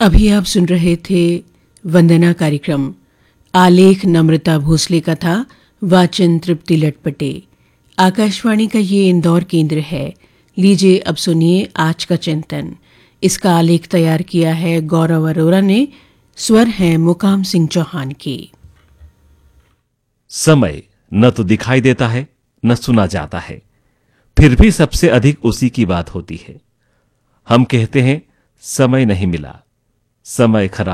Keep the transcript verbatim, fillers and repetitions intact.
अभी आप सुन रहे थे वंदना कार्यक्रम। आलेख नम्रता भोसले का था, वाचन तृप्ति लटपटे। आकाशवाणी का ये इंदौर केंद्र है। लीजिए अब सुनिए आज का चिंतन। इसका आलेख तैयार किया है गौरव अरोरा ने। स्वर हैं मुकाम सिंह चौहान के। समय न तो दिखाई देता है न सुना जाता है, फिर भी सबसे अधिक उसी की बात होती है। हम कहते हैं समय नहीं मिला, समय खराब